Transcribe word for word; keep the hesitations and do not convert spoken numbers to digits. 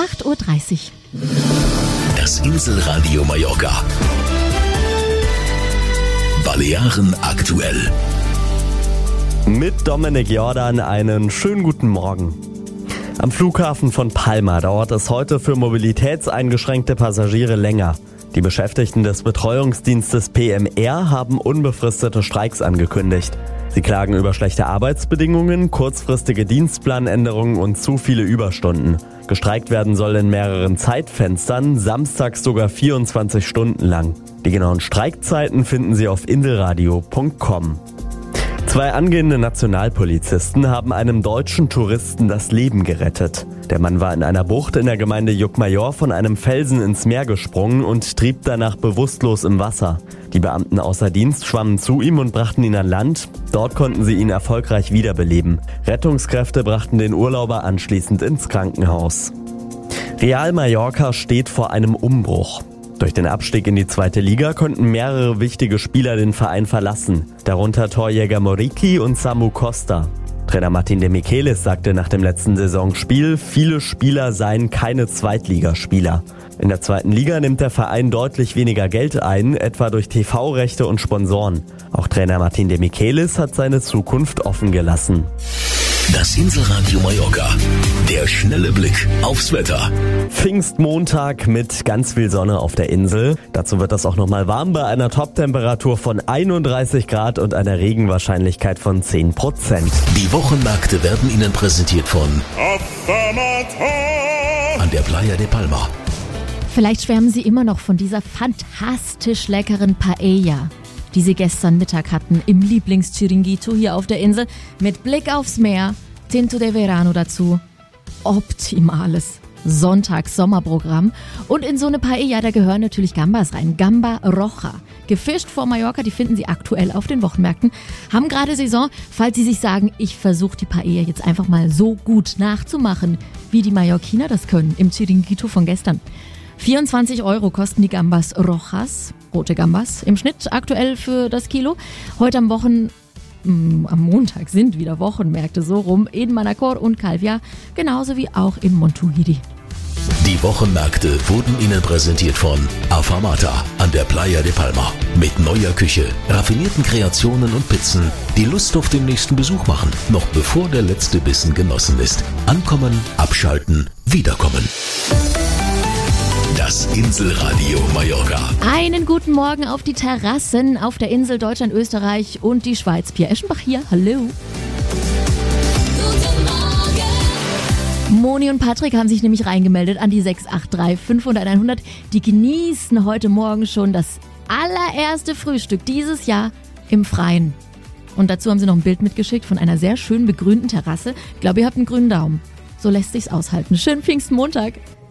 acht Uhr dreißig. Das Inselradio Mallorca. Balearen aktuell. Mit Dominik Jordan einen schönen guten Morgen. Am Flughafen von Palma dauert es heute für mobilitätseingeschränkte Passagiere länger. Die Beschäftigten des Betreuungsdienstes P M R haben unbefristete Streiks angekündigt. Sie klagen über schlechte Arbeitsbedingungen, kurzfristige Dienstplanänderungen und zu viele Überstunden. Gestreikt werden soll in mehreren Zeitfenstern, samstags sogar vierundzwanzig Stunden lang. Die genauen Streikzeiten finden Sie auf inselradio punkt com. Zwei angehende Nationalpolizisten haben einem deutschen Touristen das Leben gerettet. Der Mann war in einer Bucht in der Gemeinde Llucmajor von einem Felsen ins Meer gesprungen und trieb danach bewusstlos im Wasser. Die Beamten außer Dienst schwammen zu ihm und brachten ihn an Land. Dort konnten sie ihn erfolgreich wiederbeleben. Rettungskräfte brachten den Urlauber anschließend ins Krankenhaus. Real Mallorca steht vor einem Umbruch. Durch den Abstieg in die zweite Liga konnten mehrere wichtige Spieler den Verein verlassen, darunter Torjäger Muriqi und Samu Costa. Trainer Martín de Michelis sagte nach dem letzten Saisonspiel, viele Spieler seien keine Zweitligaspieler. In der zweiten Liga nimmt der Verein deutlich weniger Geld ein, etwa durch T V-Rechte und Sponsoren. Auch Trainer Martín de Michelis hat seine Zukunft offen gelassen. Das Inselradio Mallorca. Der schnelle Blick aufs Wetter. Pfingstmontag mit ganz viel Sonne auf der Insel. Dazu wird das auch nochmal warm bei einer Toptemperatur von einunddreißig Grad und einer Regenwahrscheinlichkeit von zehn Prozent. Die Wochenmärkte werden Ihnen präsentiert von an der Playa de Palma. Vielleicht schwärmen Sie immer noch von dieser fantastisch leckeren Paella, die Sie gestern Mittag hatten im Lieblings-Chiringuito hier auf der Insel mit Blick aufs Meer, Tinto de Verano dazu. Optimales Sonntags-Sommerprogramm. Und in so eine Paella, da gehören natürlich Gambas rein. Gamba Roja. Gefischt vor Mallorca, die finden Sie aktuell auf den Wochenmärkten. Haben gerade Saison, falls Sie sich sagen, ich versuche die Paella jetzt einfach mal so gut nachzumachen, wie die Mallorquiner das können im Chiringuito von gestern. vierundzwanzig Euro kosten die Gambas Rojas, rote Gambas, im Schnitt aktuell für das Kilo. Heute am Wochen, mh, am Montag sind wieder Wochenmärkte so rum in Manacor und Calvia, genauso wie auch in Montuiri. Die Wochenmärkte wurden Ihnen präsentiert von Afamata an der Playa de Palma. Mit neuer Küche, raffinierten Kreationen und Pizzen, die Lust auf den nächsten Besuch machen, noch bevor der letzte Bissen genossen ist. Ankommen, abschalten, wiederkommen. Das Inselradio Mallorca. Einen guten Morgen auf die Terrassen auf der Insel Deutschland, Österreich und die Schweiz. Pierre Eschenbach hier, hallo. Guten Morgen. Moni und Patrick haben sich nämlich reingemeldet an die sechs acht drei fünfhundert einhundert. Die genießen heute Morgen schon das allererste Frühstück dieses Jahr im Freien. Und dazu haben sie noch ein Bild mitgeschickt von einer sehr schön begrünten Terrasse. Ich glaube, ihr habt einen grünen Daumen. So lässt sich's aushalten. Schönen Pfingstmontag.